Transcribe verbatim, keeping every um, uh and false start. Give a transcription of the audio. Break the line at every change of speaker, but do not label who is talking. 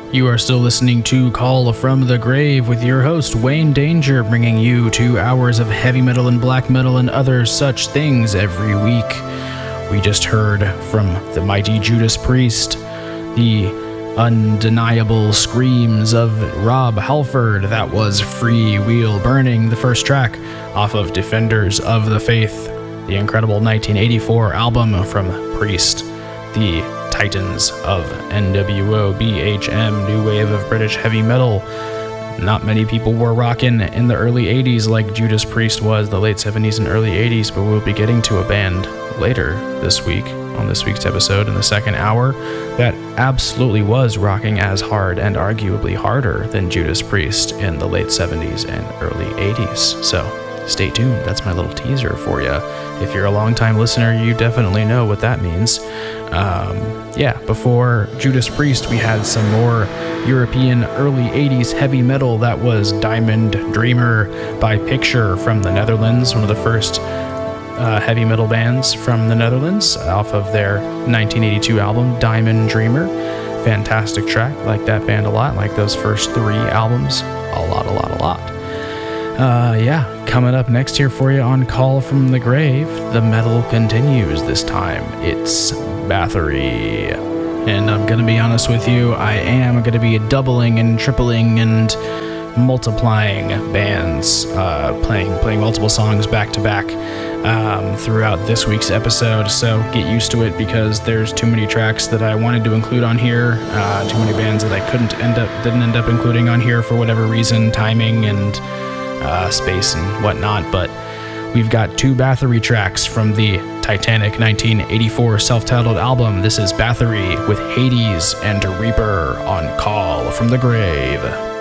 You are still listening to Call from the Grave with your host, Wayne Danger, bringing you two hours of heavy metal and black metal and other such things every week. We just heard from the mighty Judas Priest, the undeniable screams of Rob Halford. That was Free Wheel Burning, the first track off of Defenders of the Faith, the incredible nineteen eighty-four album from Priest, the Titans of N W O B H M, new wave of British heavy metal. Not many people were rocking in the early eighties like Judas Priest was, the late seventies and early eighties, but we'll be getting to a band later this week on this week's episode in the second hour that absolutely was rocking as hard and arguably harder than Judas Priest in the late seventies and early eighties. So stay tuned. That's my little teaser for you. If you're a longtime listener, you definitely know what that means. Um, yeah, before Judas Priest, we had some more European early eighties heavy metal. That was Diamond Dreamer by Picture from the Netherlands, one of the first uh, heavy metal bands from the Netherlands, off of their nineteen eighty-two album, Diamond Dreamer. Fantastic track. Like that band a lot. Like those first three albums. A lot, a lot, a lot. Uh, yeah, coming up next here for you on Call from the Grave, the metal continues. This time it's Bathory. And I'm going to be honest with you, I am going to be doubling and tripling and multiplying bands, uh, playing playing multiple songs back to back um, throughout this week's episode. So get used to it because there's too many tracks that I wanted to include on here, uh, too many bands that I couldn't end up, didn't end up including on here for whatever reason, timing and Uh, space and whatnot, but we've got two Bathory tracks from the Titanic nineteen eighty-four self-titled album. This is Bathory with Hades and Reaper on Call from the Grave.